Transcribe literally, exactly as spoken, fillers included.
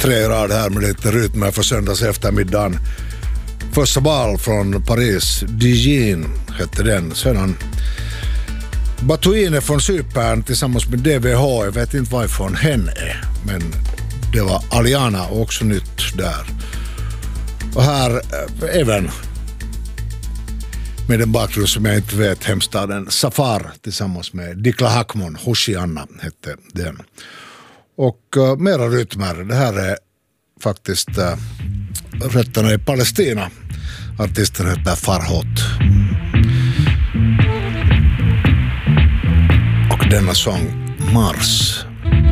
tre rad här med lite rytmer för söndags eftermiddagen. Första bal från Paris, Dijon hette den. Sedan Batuine från Cypern tillsammans med D V H. Jag vet inte varifrån hen är, men det var Aliana och också nytt där. Och här äh, även med en bakgrund som jag inte vet, hemstaden Safar tillsammans med Dikla Hakmon, Hoshianna hette den. Och uh, mera rytmer, det här är faktiskt uh, rötterna i Palestina. Artisten heter Farhot. Och denna sång Mars.